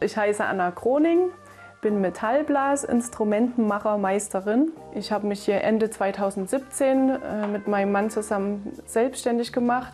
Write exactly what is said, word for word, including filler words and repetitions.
Ich heiße Anna Kroning, bin Metallblasinstrumentenmachermeisterin. Ich habe mich hier Ende zweitausendsiebzehn äh, mit meinem Mann zusammen selbstständig gemacht.